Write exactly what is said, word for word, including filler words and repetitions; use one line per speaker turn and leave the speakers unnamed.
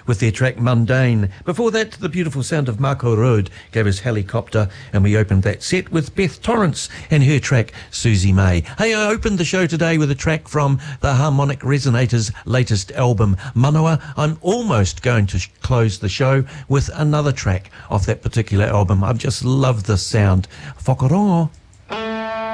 with their track Mundane. Before that, the beautiful sound of Marco Road gave us Helicopter, and we opened that set with Beth Torrance and her track Susie May. Hey, I opened the show today with a track from the Harmonic Resonators' latest album, Manawa. I'm almost going to sh- close the show with another track off that particular album. I've just loved the sound. Whakarongo.